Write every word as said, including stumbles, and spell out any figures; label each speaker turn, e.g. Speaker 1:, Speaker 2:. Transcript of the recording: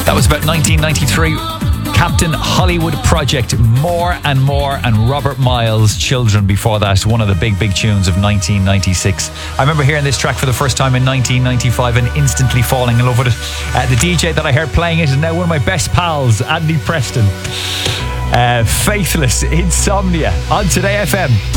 Speaker 1: That was about nineteen ninety-three. Captain Hollywood Project, More and More, and Robert Miles, Children before that. One of the big, big tunes of nineteen ninety-six. I remember hearing this track for the first time in nineteen ninety-five and instantly falling in love with it. Uh, the D J that I heard playing it is now one of my best pals, Andy Preston. Uh, Faithless, Insomnia on Today F M.